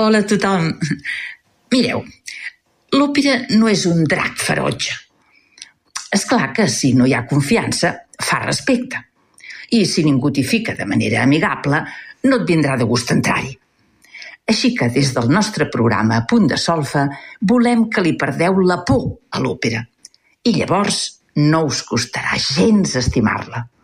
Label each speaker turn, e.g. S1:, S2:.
S1: Hola a tothom. Mireu, l'òpera no és un drac ferotge. És clar que si no hi ha confiança, fa respecte. I si ningú t'hi fica de manera amigable, no et vindrà de gust entrar-hi. Així que des del nostre programa A Punt de Solfa volem que li perdeu la por a l'òpera. I llavors no us costarà gens estimar-la.